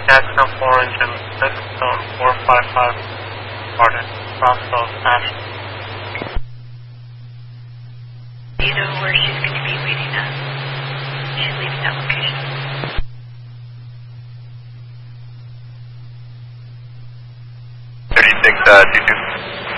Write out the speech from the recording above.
Jackson 4 engine, Stone 455, Martin, Roswell, Ash. Do you know where she's going to be waiting at? She's leaving that location. Where do you think the